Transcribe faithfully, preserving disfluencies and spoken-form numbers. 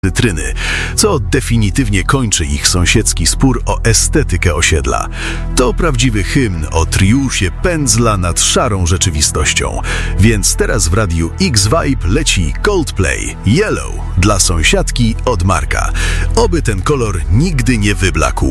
cytryny, co definitywnie kończy ich sąsiedzki spór o estetykę osiedla. To prawdziwy hymn o triumfie pędzla nad szarą rzeczywistością. Więc teraz w radiu X-Vibe leci Coldplay Yellow dla sąsiadki od Marka. Oby ten kolor nigdy nie wyblakł.